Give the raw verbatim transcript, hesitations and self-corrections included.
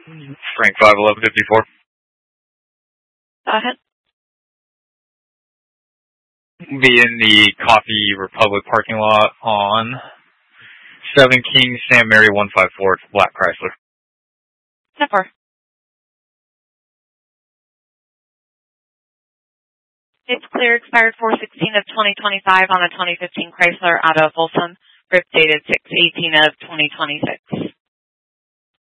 Frank five eleven fifty-four. Go ahead. Be in the Coffee Republic parking lot on seven King Sam Mary one five four. It's black Chrysler. ten four. It's clear, expired four sixteen of twenty twenty-five on a twenty fifteen Chrysler out of Folsom. Grip dated six eighteen of twenty twenty-six.